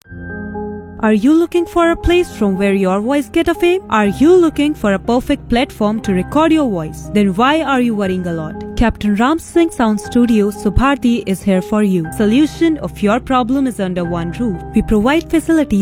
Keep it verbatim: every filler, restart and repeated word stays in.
Are you looking for a place from where your voice get a fame? Are you looking for a perfect platform to record your voice? Then why are you worrying a lot? Captain Ram Singh Sound Studio Subharti is here for you. Solution of your problem is under one roof. We provide facilities